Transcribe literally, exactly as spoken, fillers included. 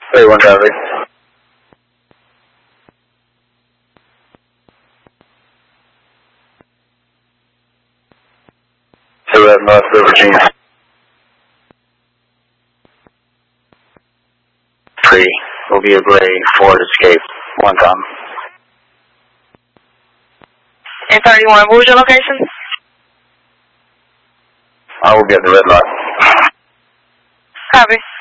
thirty-one copy. To Red North Virginia. Three will be a gray Ford Escape. One time. And thirty-one, what was your location? I will be at the red light. Copy.